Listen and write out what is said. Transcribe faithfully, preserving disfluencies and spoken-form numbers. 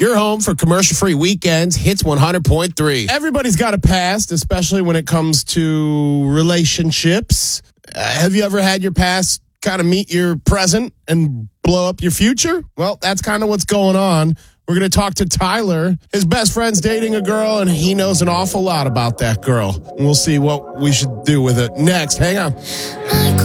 You're home for commercial-free weekends, Hits one hundred point three. Everybody's got a past, especially when it comes to relationships. Uh, have you ever had your past kind of meet your present and blow up your future? Well, that's kind of what's going on. We're going to talk to Tyler. His best friend's dating a girl, and he knows an awful lot about that girl. And we'll see what we should do with it next. Hang on.